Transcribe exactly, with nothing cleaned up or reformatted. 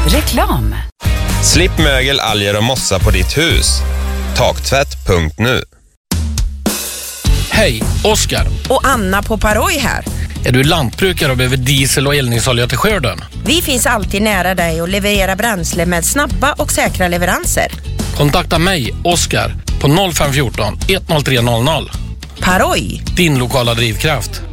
Reklam. Slipp mögel, alger och mossa på ditt hus. Taktvätt punkt nu. Hej, Oskar. Och Anna på Paroj här. Är du lantbrukare och behöver diesel och eldningsolja till skörden? Vi finns alltid nära dig och levererar bränsle med snabba och säkra leveranser. Kontakta mig, Oskar, på noll fem ett fyra ett noll tre noll noll. Paroj. Din lokala drivkraft.